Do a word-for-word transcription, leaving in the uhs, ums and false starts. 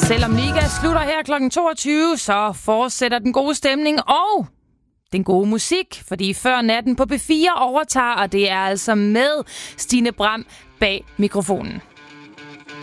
Selvom Liga slutter her klokken toogtyve, så fortsætter den gode stemning og den gode musik, fordi Før Natten på P fire overtager, og det er altså med Stine Bram bag mikrofonen.